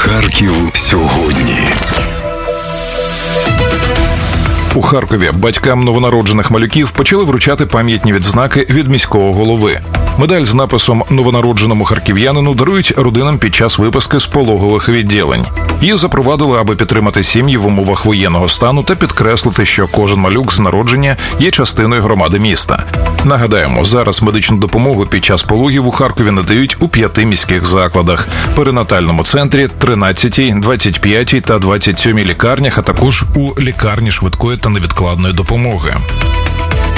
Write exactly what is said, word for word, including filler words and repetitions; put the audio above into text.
Харків сьогодні. У Харкові батькам новонароджених малюків почали вручати пам'ятні відзнаки від міського голови. Медаль з написом «Новонародженому харків'янину» дарують родинам під час виписки з пологових відділень. Її запровадили, аби підтримати сім'ї в умовах воєнного стану та підкреслити, що кожен малюк з народження є частиною громади міста. Нагадаємо, зараз медичну допомогу під час пологів у Харкові надають у п'яти міських закладах: перинатальному центрі, тринадцятій, двадцять п'ятій та двадцять сьомій лікарнях, а також у лікарні швидкої та невідкладної допомоги.